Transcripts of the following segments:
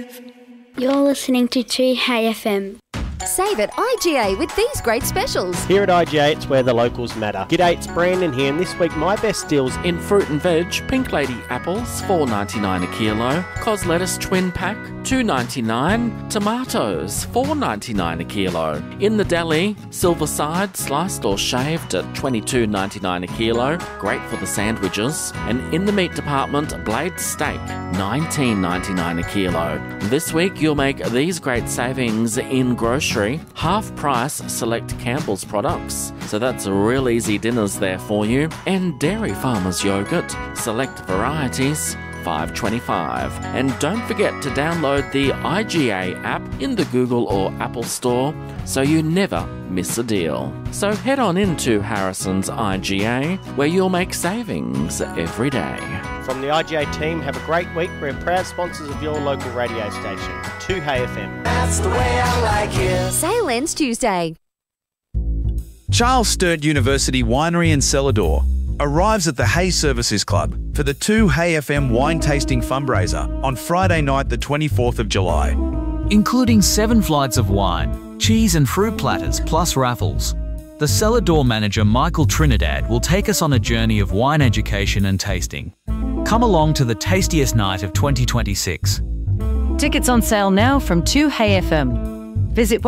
You're listening to 2Hey FM. Save at IGA with these great specials. Here at IGA, it's where the locals matter. G'day, it's Brandon here, and this week my best deals in fruit and veg, Pink Lady apples, $4.99 a kilo. Cos lettuce twin pack, $2.99. Tomatoes, $4.99 a kilo. In the deli, silver side, sliced or shaved at $22.99 a kilo. Great for the sandwiches. And in the meat department, blade steak, $19.99 a kilo. This week you'll make these great savings in grocery. Half price select Campbell's products. So that's real easy dinners there for you. And Dairy Farmers yogurt, select varieties, $5.25. And don't forget to download the IGA app in the Google or Apple Store so you never miss a deal. So head on into Harrison's IGA where you'll make savings every day. From the IGA team, have a great week. We're proud sponsors of your local radio station, 2Hey FM. That's the way I like it. Sale ends Tuesday. Charles Sturt University Winery and Cellar Door arrives at the Hay Services Club for the 2Hey FM wine tasting fundraiser on Friday night the 24th of July. Including 7 flights of wine, cheese and fruit platters plus raffles. The Cellar Door manager Michael Trinidad will take us on a journey of wine education and tasting. Come along to the tastiest night of 2026. Tickets on sale now from 2Hey FM. Visit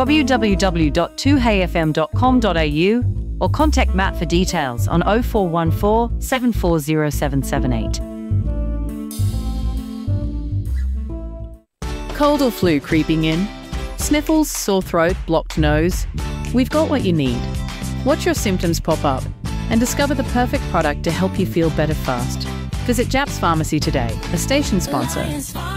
www.2heyfm.com.au or contact Matt for details on 0414 740 778. Cold or flu creeping in? Sniffles, sore throat, blocked nose? We've got what you need. Watch your symptoms pop up and discover the perfect product to help you feel better fast. Visit Japs Pharmacy today, a station sponsor.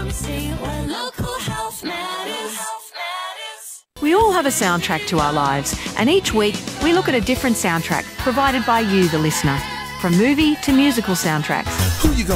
We all have a soundtrack to our lives, and each week we look at a different soundtrack provided by you, the listener. From movie to musical soundtracks. Who you gonna